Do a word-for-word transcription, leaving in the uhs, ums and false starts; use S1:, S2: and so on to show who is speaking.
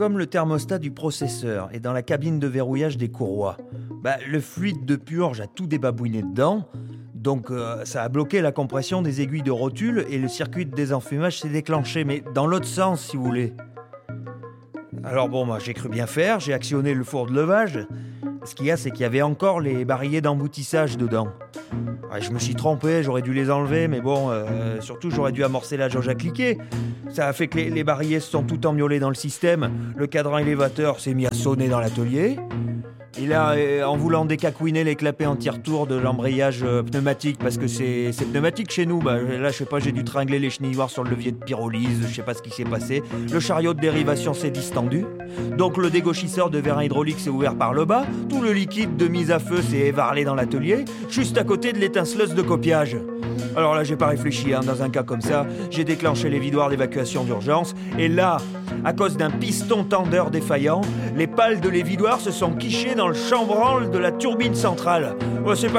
S1: comme le thermostat du processeur est dans la cabine de verrouillage des courroies, bah, le fluide de purge a tout débabouiné dedans, donc euh, ça a bloqué la compression des aiguilles de rotule et le circuit de désenfumage s'est déclenché, mais dans l'autre sens si vous voulez. Alors bon, bah, j'ai cru bien faire, j'ai actionné le four de levage. Ce qu'il y a, c'est qu'il y avait encore les barillet d'emboutissage dedans. Ouais, je me suis trompé, j'aurais dû les enlever, mais bon, euh, surtout j'aurais dû amorcer la jauge à cliquer. Ça a fait que les, les barillets se sont tout emmiollés dans le système, le cadran élévateur s'est mis à sonner dans l'atelier. Et là, euh, en voulant décacouiner les clapets anti-retour de l'embrayage euh, pneumatique, parce que c'est, c'est pneumatique chez nous, bah, là je sais pas, j'ai dû tringler les chenilles noires sur le levier de pyrolyse, je sais pas ce qui s'est passé. Le chariot de dérivation s'est distendu, donc le dégauchisseur de vérin hydraulique s'est ouvert par le bas, tout le liquide de mise à feu s'est évarlé dans l'atelier, juste à côté de l'étinceleuse de copiage. Alors là, j'ai pas réfléchi, hein, dans un cas comme ça, j'ai déclenché les vidoirs d'évacuation d'urgence, et là, à cause d'un piston tendeur défaillant, les pales de l'évidoir se sont quichées dans le chambranle de la turbine centrale. Oh, c'est pas